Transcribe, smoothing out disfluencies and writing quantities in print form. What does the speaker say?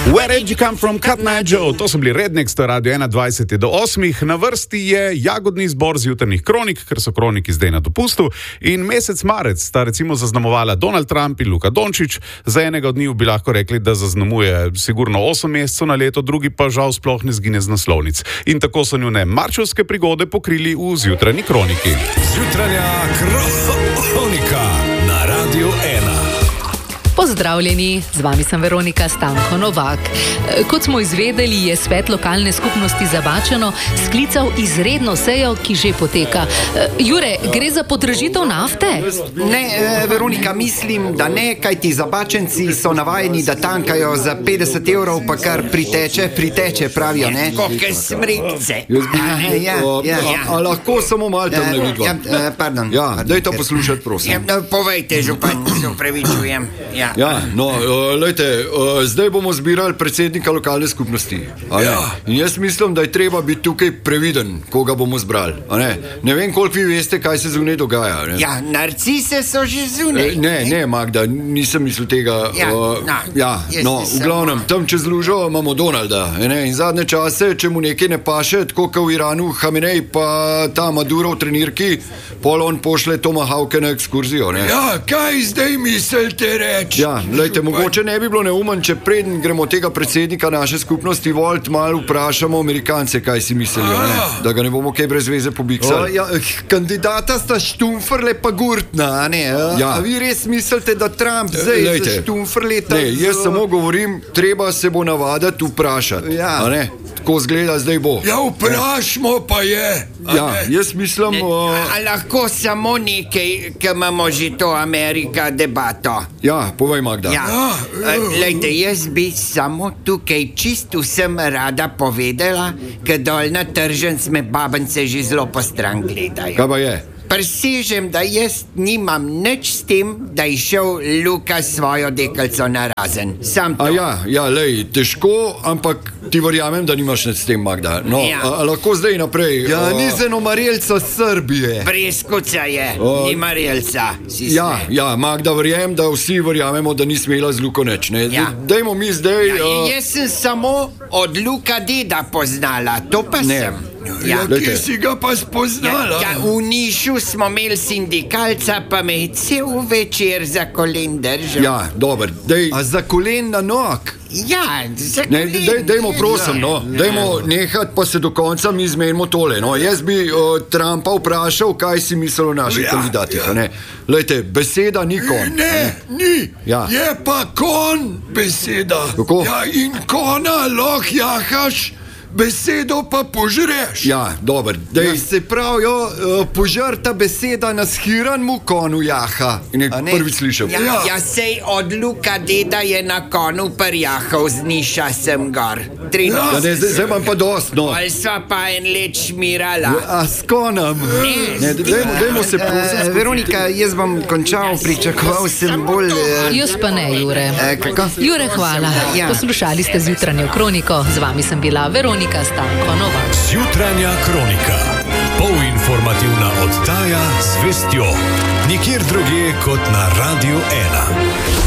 Where did you come from, Cut Night Joe? To so bili Rednecks, to je Radio 21 do 8. Na vrsti je jagodni zbor z jutrnjih kronik, ker so kroniki zdaj na dopustu. In mesec marec sta recimo zaznamovala Donald Trump in Luka Dončić. Za enega od njih bi lahko rekli, da zaznamuje sigurno 8 mesecev na leto, drugi pa žal sploh ne zgine z naslovnic. In tako so njune marčevske prigode pokrili v zjutrajni kroniki. Zjutranja kronika na Radio 1. Pozdravljeni, z vami sem Veronika Stanko Novak. Kot smo izvedeli, je svet lokalne skupnosti Zabačeno sklical izredno sejo, ki že poteka. Jure, gre za podražitev nafte? Ne, Veronika, mislim, da ne, kajti Zabačenci so navajeni, da tankajo za 50 evrov, pa kar priteče, pravijo, ne? Koke smrikce. A lahko samo malo tam ne vidva? Pardon. Ja, daj to poslušati, prosim. Povejte, župan, se upravičujem. Ja, no, lejte, zdaj bomo zbirali predsednika lokalne skupnosti. In jaz mislim, da je treba biti tukaj previden, koga bomo zbrali. Ne vem, koliko vi veste, kaj se zunaj dogaja. Ne? Ja, narcise so že zunaj. Ne, Magda, nisem mislil tega. V glavnem, tam čez lužo imamo Donalda. In zadnje čase, če mu nekaj ne paše, tako kot v Iranu, Hamenej pa ta Maduro v trenirki, pol on pošle Tomahawke na ekskurzijo. Ne? Ja, kaj zdaj mislite reči? Ja, lejte, mogoče ne bi bilo neumen, če preden gremo tega predsednika naše skupnosti volt, malo vprašamo Amerikance, kaj si mislijo, ne? Da ga ne bomo kaj brez veze pobiksali. Kandidata sta Štumferle pa Gurtna, ne? A vi res mislite, da Trump zdaj za Štumferleta? Ne, jaz samo govorim, treba se bo navaditi vprašati, a ne? Tako zgleda, zdaj bo. Ja, vprašmo pa je. Jaz mislim... A lahko samo nekaj, ker imamo že to Amerika debato. Ja, povej, Magda. Lejte, jaz bi samo tukaj čisto vsem rada povedala, ker dol na Tržnici me babence že zelo postran gledajo. Kaj pa je? Presežem, da jaz nimam nič s tem, da je šel Luka svojo deklico na razen. Sam to. Lej, težko, ampak ti verjamem, da nimaš nič s tem, Magda. No, lahko zdaj naprej. Ni zeno Marjelca Srbije. Preskuca je, ni Marjelca. Magda, verjamem, da vsi verjamemo, da ni smela z Luko nič, ne? Dajmo mi zdaj... Jaz sem samo od Luka deda poznala, to pa sem. Kje si ga pa spoznala? V Nišu smo imeli sindikalca, pa me je cel večer za kolen držal. Ja, dober, dej... A za kolen na nog? Ja, za kolen. Dajmo prosim, dajmo nehati, pa se do konca mi zmenimo tole, no. Jaz bi Trumpa vprašal, kaj si misli o naših kandidatih, ne. Lejte, beseda ni kon. Ni. Je pa kon beseda. Kako? Ja, in kona lahko jahaš, besedo pa požreš. Ja, dober. Se pravi, požrta beseda na shiranmu konu jaha. Prvič slišal. Ja, sej od Luka deda je na konu prjahal z Niša sem gor. Zdaj imam pa dost, no. Ali sva pa en let šmirala. A s konom? Dajmo se prosim. Veronika, jaz bom končal, pričakoval sem bolj... Jaz pa ne, Jure. Kako? Jure, hvala. Poslušali ste zjutranjo kroniko. Z vami sem bila Veronika Stanko Novak. Zjutranja kronika. Polinformativna oddaja z vestjo. Nikjer drugje kot na Radio 1.